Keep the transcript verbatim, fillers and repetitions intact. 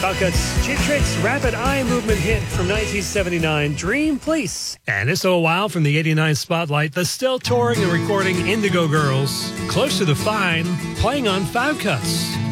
Falcuts, Cheap Tricks, rapid eye movement hit from nineteen seventy-nine, Dream Place. And it's a while from the eighty-nine spotlight, the still touring and recording Indigo Girls. Close to the Fine, playing on Five Cuts.